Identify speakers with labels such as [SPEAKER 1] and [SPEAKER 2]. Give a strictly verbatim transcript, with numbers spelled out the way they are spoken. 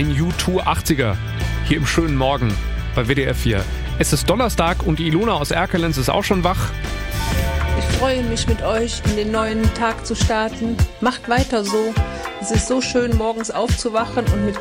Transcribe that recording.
[SPEAKER 1] ein U zwei achtziger hier im schönen Morgen bei W D R vier. Es ist Donnerstag und die Ilona aus Erkelenz ist auch schon wach.
[SPEAKER 2] Ich freue mich, mit euch in den neuen Tag zu starten. Macht weiter so. Es ist so schön, morgens aufzuwachen und mit